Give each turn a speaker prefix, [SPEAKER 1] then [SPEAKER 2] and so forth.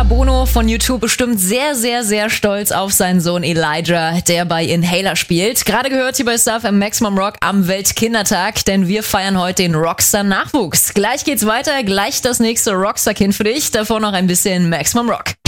[SPEAKER 1] Rapper Bono von U2 bestimmt sehr, sehr, sehr stolz auf seinen Sohn Elijah, der bei Inhaler spielt. Gerade gehört hier bei Stuff im Maximum Rock am Weltkindertag, denn wir feiern heute den Rockstar-Nachwuchs. Gleich geht's weiter, gleich das nächste Rockstar-Kind für dich. Davor noch ein bisschen Maximum Rock.